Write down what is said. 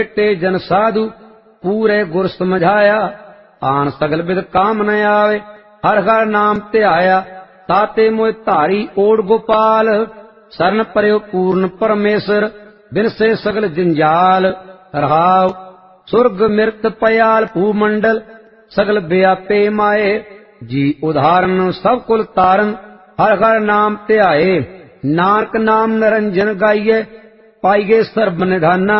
ते जन साधु पूरे गुर समझाया, आन सगल बिद काम न आवे, हर हर नाम ध्याया। ताते मोह धारी ओढ़ गोपाल, शरण परयो पूर्ण परमेश्वर, बिन से सगल जंजाल। रहाव सुर्ग मृत पयाल भूमंडल, सगल व्यापे माए, जी उदाहरण सब कुल तारन, हर हर नाम ध्याए। नानक नाम निरंजन गाइए, पाइए सर्ब निधाना।